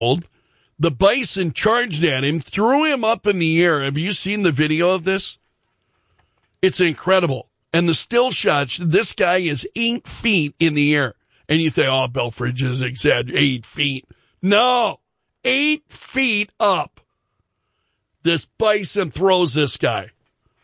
The bison charged at him, threw him up in the air. Have you seen the video of this? It's incredible. And the still shots, this guy is 8 feet in the air. And you think, oh, Belfridge is exaggerated, 8 feet. No, 8 feet up. This bison throws this guy.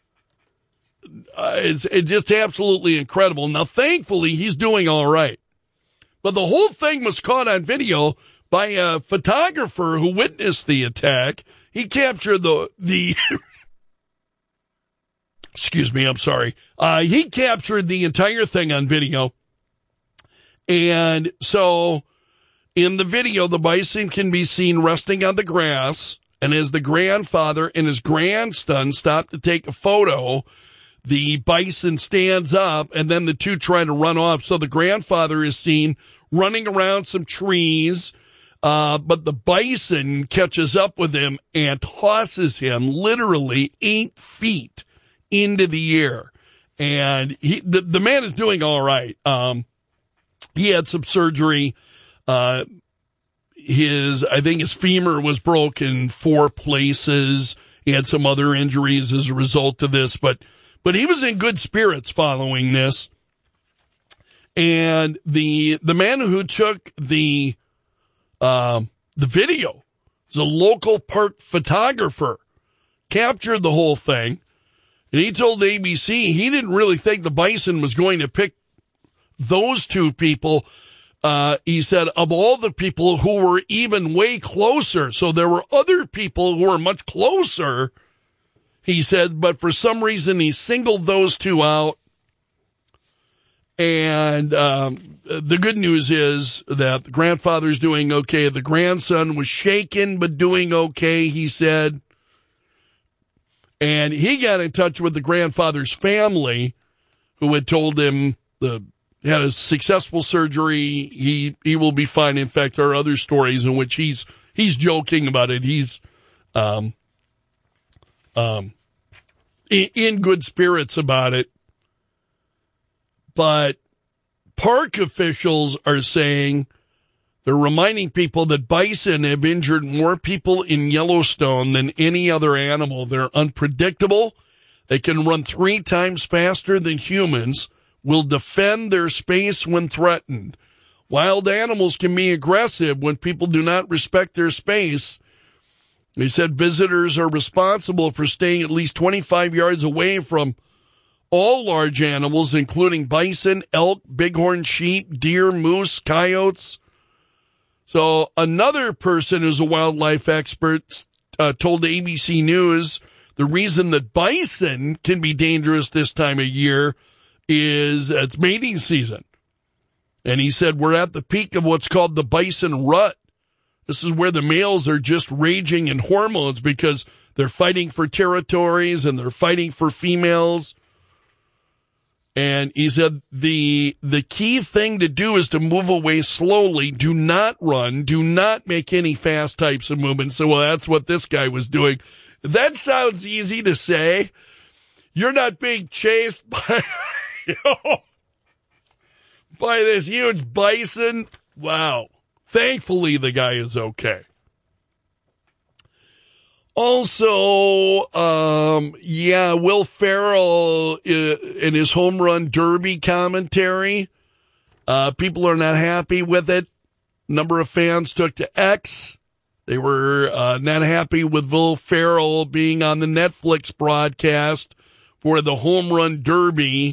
It's just absolutely incredible. Now, thankfully, he's doing all right. But the whole thing was caught on video by a photographer who witnessed the attack. He captured the excuse me, I'm sorry. He captured the entire thing on video. And so in the video, the bison can be seen resting on the grass. And as the grandfather and his grandson stop to take a photo, the bison stands up and then the two try to run off. So the grandfather is seen running around some trees, but the bison catches up with him and tosses him literally 8 feet into the air. And the man is doing all right. He had some surgery. I think his femur was broken 4 places. He had some other injuries as a result of this, but he was in good spirits following this. And the man who took the video is a local park photographer, captured the whole thing. And he told ABC he didn't really think the bison was going to pick those two people. He said, of all the people who were even way closer, so there were other people who were much closer, he said, but for some reason he singled those two out. And the good news is that the grandfather's doing okay. The grandson was shaken but doing okay, he said. And he got in touch with the grandfather's family, who had told him he had a successful surgery. He will be fine. In fact, there are other stories in which he's joking about it. He's in good spirits about it. But park officials are saying, they're reminding people that bison have injured more people in Yellowstone than any other animal. They're unpredictable. They can run 3 times faster than humans, will defend their space when threatened. Wild animals can be aggressive when people do not respect their space. They said visitors are responsible for staying at least 25 yards away from all large animals, including bison, elk, bighorn sheep, deer, moose, coyotes. So another person who's a wildlife expert told ABC News the reason that bison can be dangerous this time of year is it's mating season. And he said, we're at the peak of what's called the bison rut. This is where the males are just raging in hormones because they're fighting for territories and they're fighting for females. And he said the key thing to do is to move away slowly. Do not run. Do not make any fast types of movements. So, well, that's what this guy was doing. That sounds easy to say. You're not being chased by, by this huge bison. Wow. Thankfully, the guy is okay. Also, Will Ferrell in his home run derby commentary, people are not happy with it. Number of fans took to X. They were not happy with Will Ferrell being on the Netflix broadcast for the home run derby.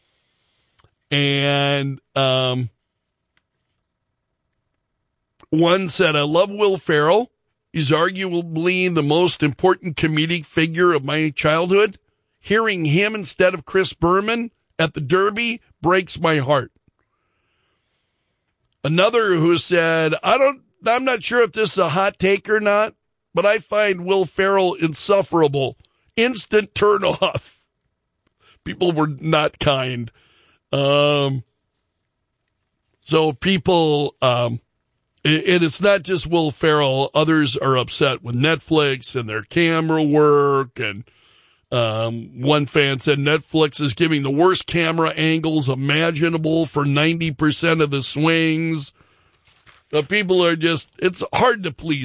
And one said, I love Will Ferrell. He's arguably the most important comedic figure of my childhood. Hearing him instead of Chris Berman at the Derby breaks my heart. Another who said, I'm not sure if this is a hot take or not, but I find Will Ferrell insufferable. Instant turnoff. People were not kind. So people, and it's not just Will Ferrell. Others are upset with Netflix and their camera work. And one fan said Netflix is giving the worst camera angles imaginable for 90% of the swings. The people are just, it's hard to please